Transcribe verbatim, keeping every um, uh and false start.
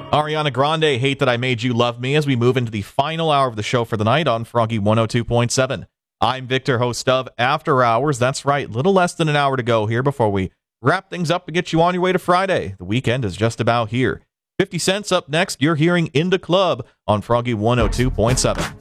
Ariana Grande, Hate That I Made You Love Me, as we move into the final hour of the show for the night on Froggy one oh two point seven. I'm Victor, host of After Hours. That's right, little less than an hour to go here before we wrap things up and get you on your way to Friday. The weekend is just about here. fifty cents up next. You're hearing In the Club on Froggy one oh two point seven.